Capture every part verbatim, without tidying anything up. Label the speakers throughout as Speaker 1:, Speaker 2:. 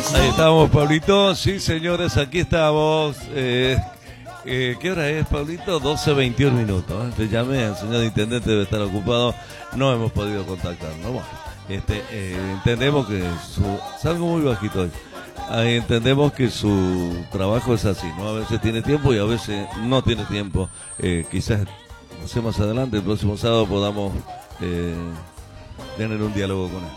Speaker 1: Ahí estamos, Pablito. Sí, señores, aquí estamos. Eh, eh, ¿Qué hora es, Pablito? doce veintiún minutos. ¿eh? Te llamé, el señor intendente debe estar ocupado. No hemos podido contactarnos. Bueno, este, eh, entendemos que su... Salgo muy bajito hoy. Ahí entendemos que su trabajo es así, ¿no? A veces tiene tiempo y a veces no tiene tiempo. Eh, quizás, no sé, más adelante, el próximo sábado podamos eh, tener un diálogo con él.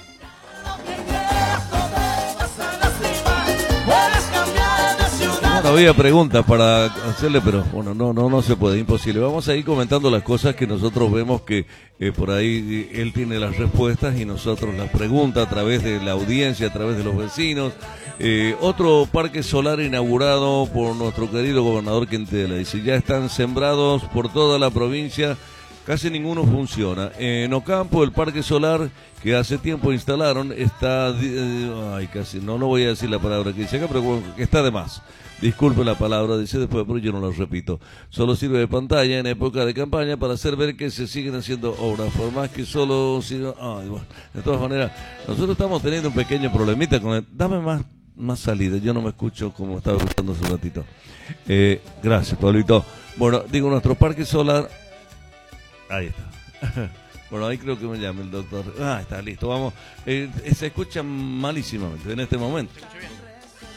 Speaker 1: Bueno, había preguntas para hacerle, pero bueno, no, no, no se puede, imposible. Vamos a ir comentando las cosas que nosotros vemos que eh, por ahí él tiene las respuestas y nosotros las preguntas a través de la audiencia, a través de los vecinos. Eh, otro parque solar inaugurado por nuestro querido gobernador Quintela. Dice, ya están sembrados por toda la provincia. Casi ninguno funciona. En Ocampo, el parque solar que hace tiempo instalaron está... Eh, ay, casi, no, no voy a decir la palabra que dice acá, pero bueno, está de más. Disculpe la palabra, dice después, pero yo no lo repito. Solo sirve de pantalla en época de campaña para hacer ver que se siguen haciendo obras, por más que solo sirva... Ay, bueno, de todas maneras, nosotros estamos teniendo un pequeño problemita con el... Dame más, más salida, yo no me escucho como estaba escuchando hace un ratito. Eh, gracias, Pablito. Bueno, digo, nuestro parque solar... Ahí está. Bueno, ahí creo que me llame el doctor. Ah, está listo. Vamos. Eh, se escucha malísimamente en este momento.